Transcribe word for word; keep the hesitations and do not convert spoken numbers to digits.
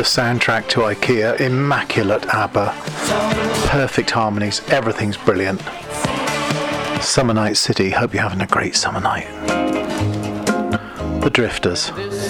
the soundtrack to IKEA, immaculate ABBA, perfect harmonies, everything's brilliant. Summer Night City, hope you're having a great summer night. The Drifters.